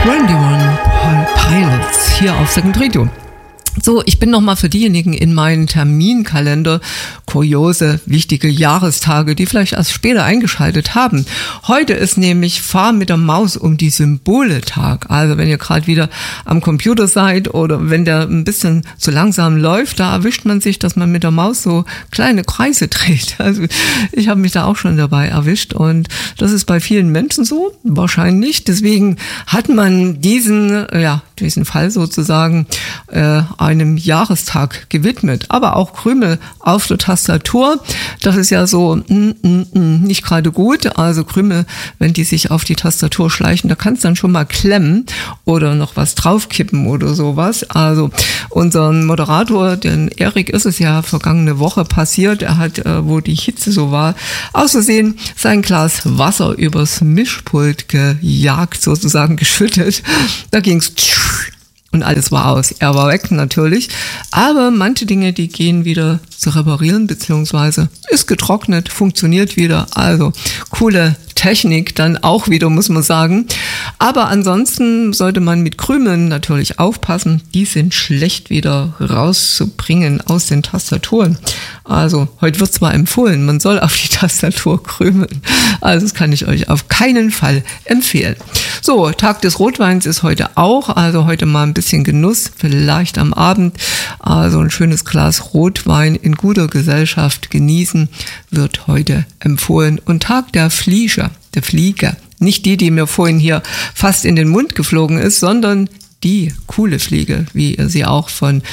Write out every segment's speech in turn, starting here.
Pilots hier auf Second Radio. So, ich bin nochmal für diejenigen in meinen Terminkalender kuriose, wichtige Jahrestage, die vielleicht erst später eingeschaltet haben. Heute ist nämlich Fahr mit der Maus um die Symbole-Tag. Also wenn ihr gerade wieder am Computer seid oder wenn der ein bisschen zu langsam läuft, da erwischt man sich, dass man mit der Maus so kleine Kreise dreht. Also ich habe mich da auch schon dabei erwischt und das ist bei vielen Menschen so, wahrscheinlich. Deswegen hat man diesen Fall sozusagen einem Jahrestag gewidmet. Aber auch Krümel auf der Tastatur, das ist ja so nicht gerade gut. Also Krümel, wenn die sich auf die Tastatur schleichen, da kann es dann schon mal klemmen oder noch was draufkippen oder sowas. Also unseren Moderator, den Erik, ist es ja vergangene Woche passiert. Er hat, wo die Hitze so war, aus Versehen sein Glas Wasser übers Mischpult gejagt, sozusagen geschüttet. Da ging's und alles war aus. Er war weg natürlich. Aber manche Dinge, die gehen wieder zu reparieren, beziehungsweise ist getrocknet, funktioniert wieder. Also coole Technik dann auch wieder, muss man sagen. Aber ansonsten sollte man mit Krümeln natürlich aufpassen. Die sind schlecht wieder rauszubringen aus den Tastaturen. Also heute wird zwar empfohlen, man soll auf die Tastatur krümeln. Also das kann ich euch auf keinen Fall empfehlen. So, Tag des Rotweins ist heute auch. Also heute mal ein bisschen Genuss, vielleicht am Abend. Also ein schönes Glas Rotwein in guter Gesellschaft genießen wird heute empfohlen. Und Tag der Fliege. Nicht die mir vorhin hier fast in den Mund geflogen ist, sondern die coole Fliege, wie ihr sie auch von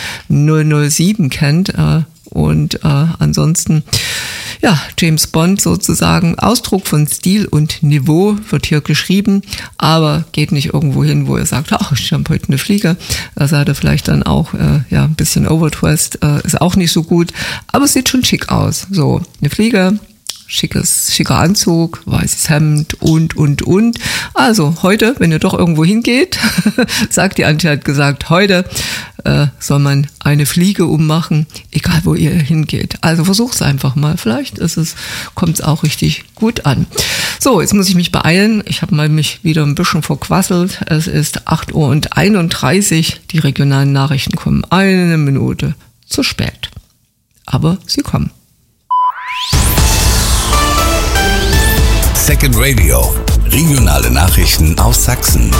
007 kennt. Und ansonsten, ja, James Bond sozusagen, Ausdruck von Stil und Niveau wird hier geschrieben, aber geht nicht irgendwo hin, wo ihr sagt, ach, ich habe heute eine Fliege. Da seid ihr vielleicht dann auch, ein bisschen overdressed, ist auch nicht so gut, aber es sieht schon schick aus. So, eine Fliege, schicker Anzug, weißes Hemd und. Also heute, wenn ihr doch irgendwo hingeht, sagt die Antje, hat gesagt, heute soll man eine Fliege ummachen, egal wo ihr hingeht. Also versucht's einfach mal, vielleicht kommt's auch richtig gut an. So, jetzt muss ich mich beeilen. Ich habe mich wieder ein bisschen verquasselt. Es ist 8:31 Uhr. Die regionalen Nachrichten kommen 1 Minute zu spät. Aber sie kommen. Second Radio, regionale Nachrichten aus Sachsen.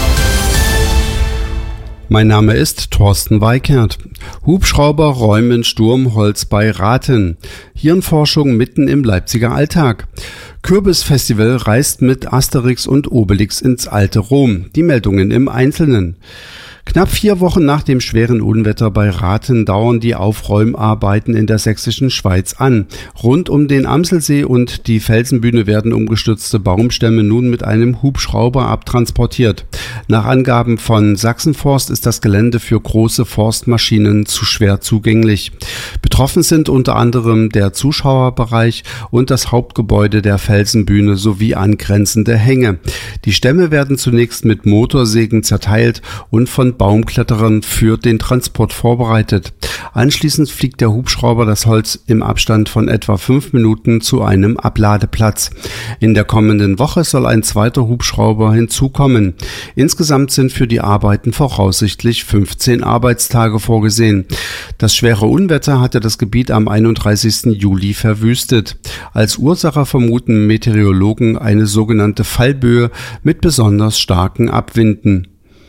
Mein Name ist Thorsten Weikert. Hubschrauber räumen Sturmholz bei Rathen. Hirnforschung mitten im Leipziger Alltag. Kürbisfestival reist mit Asterix und Obelix ins alte Rom. Die Meldungen im Einzelnen. Knapp 4 Wochen nach dem schweren Unwetter bei Rathen dauern die Aufräumarbeiten in der sächsischen Schweiz an. Rund um den Amselsee und die Felsenbühne werden umgestürzte Baumstämme nun mit einem Hubschrauber abtransportiert. Nach Angaben von Sachsenforst ist das Gelände für große Forstmaschinen zu schwer zugänglich. Betroffen sind unter anderem der Zuschauerbereich und das Hauptgebäude der Felsenbühne sowie angrenzende Hänge. Die Stämme werden zunächst mit Motorsägen zerteilt und von Baumkletterern für den Transport vorbereitet. Anschließend fliegt der Hubschrauber das Holz im Abstand von etwa 5 Minuten zu einem Abladeplatz. In der kommenden Woche soll ein zweiter Hubschrauber hinzukommen. Insgesamt sind für die Arbeiten voraussichtlich 15 Arbeitstage vorgesehen. Das schwere Unwetter hatte das Gebiet am 31. Juli verwüstet. Als Ursache vermuten Meteorologen eine sogenannte Fallböe mit besonders starken Abwinden.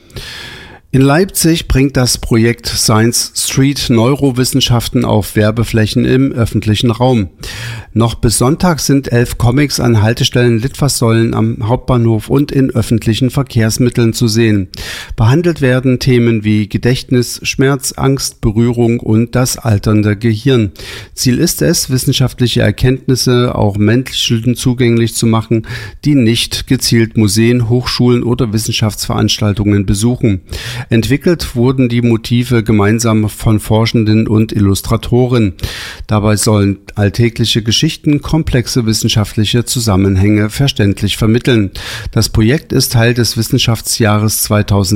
In Leipzig bringt das Projekt Science Street Neurowissenschaften auf Werbeflächen im öffentlichen Raum. Noch bis Sonntag sind 11 Comics an Haltestellen, Litfaßsäulen am Hauptbahnhof und in öffentlichen Verkehrsmitteln zu sehen. Behandelt werden Themen wie Gedächtnis, Schmerz, Angst, Berührung und das alternde Gehirn. Ziel ist es, wissenschaftliche Erkenntnisse auch Menschen zugänglich zu machen, die nicht gezielt Museen, Hochschulen oder Wissenschaftsveranstaltungen besuchen. Entwickelt wurden die Motive gemeinsam von Forschenden und Illustratoren. Dabei sollen alltägliche Geschichten komplexe wissenschaftliche Zusammenhänge verständlich vermitteln. Das Projekt ist Teil des Wissenschaftsjahres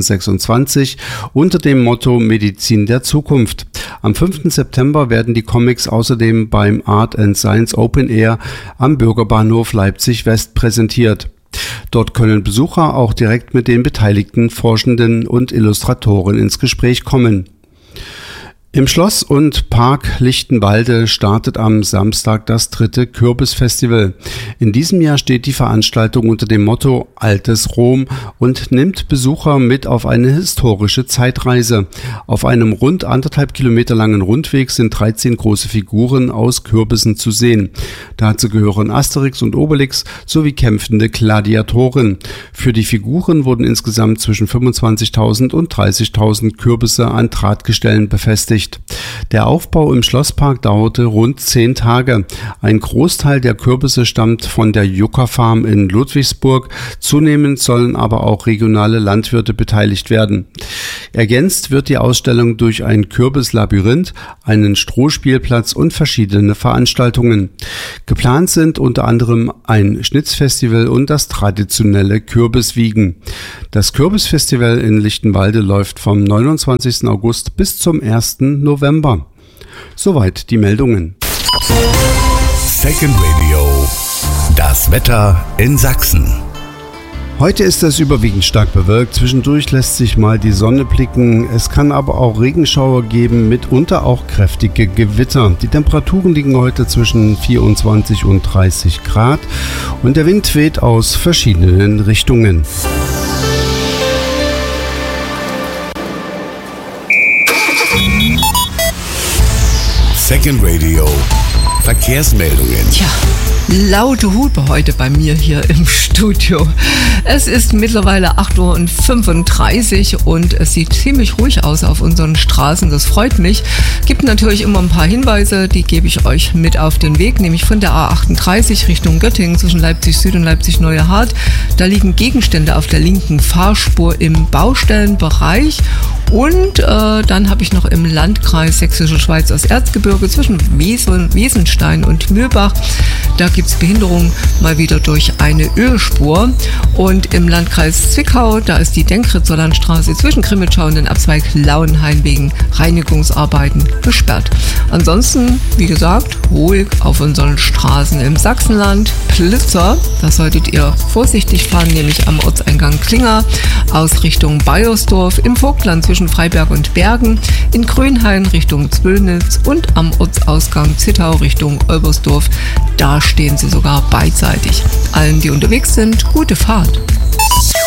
2026 unter dem Motto Medizin der Zukunft. Am 5. September werden die Comics außerdem beim Art and Science Open Air am Bürgerbahnhof Leipzig West präsentiert. Dort können Besucher auch direkt mit den beteiligten Forschenden und Illustratoren ins Gespräch kommen. Im Schloss und Park Lichtenwalde startet am Samstag das 3. Kürbisfestival. In diesem Jahr steht die Veranstaltung unter dem Motto Altes Rom und nimmt Besucher mit auf eine historische Zeitreise. Auf einem rund 1,5 Kilometer langen Rundweg sind 13 große Figuren aus Kürbissen zu sehen. Dazu gehören Asterix und Obelix sowie kämpfende Gladiatoren. Für die Figuren wurden insgesamt zwischen 25.000 und 30.000 Kürbisse an Drahtgestellen befestigt. Der Aufbau im Schlosspark dauerte rund 10 Tage. Ein Großteil der Kürbisse stammt von der Juckerfarm in Ludwigsburg. Zunehmend sollen aber auch regionale Landwirte beteiligt werden. Ergänzt wird die Ausstellung durch ein Kürbislabyrinth, einen Strohspielplatz und verschiedene Veranstaltungen. Geplant sind unter anderem ein Schnitzfestival und das traditionelle Kürbiswiegen. Das Kürbisfestival in Lichtenwalde läuft vom 29. August bis zum 1. November. Soweit die Meldungen. Second Radio. Das Wetter in Sachsen. Heute ist es überwiegend stark bewölkt. Zwischendurch lässt sich mal die Sonne blicken. Es kann aber auch Regenschauer geben, mitunter auch kräftige Gewitter. Die Temperaturen liegen heute zwischen 24 und 30 Grad und der Wind weht aus verschiedenen Richtungen. Second Radio. Verkehrsmeldungen. Tja, laute Hupe heute bei mir hier im Studio. Es ist mittlerweile 8:35 Uhr und es sieht ziemlich ruhig aus auf unseren Straßen. Das freut mich. Gibt natürlich immer ein paar Hinweise, die gebe ich euch mit auf den Weg, nämlich von der A38 Richtung Göttingen zwischen Leipzig Süd und Leipzig Neue Hart. Da liegen Gegenstände auf der linken Fahrspur im Baustellenbereich. Und dann habe ich noch im Landkreis Sächsische Schweiz das Erzgebirge zwischen Wesenstein und Mühlbach. Da gibt es Behinderung mal wieder durch eine Ölspur. Und im Landkreis Zwickau, da ist die Denkritzer Landstraße zwischen Krimitschau und den Abzweig Lauenhain wegen Reinigungsarbeiten gesperrt. Ansonsten, wie gesagt, ruhig auf unseren Straßen im Sachsenland. Blitzer, da solltet ihr vorsichtig fahren, nämlich am Ortseingang Klinger aus Richtung Baiersdorf, im Vogtland zwischen Freiberg und Bergen, in Grünhain Richtung Zwölnitz und am Ortsausgang Zittau Richtung Olbersdorf. Da stehen sie sogar beidseitig. Allen, die unterwegs sind, gute Fahrt.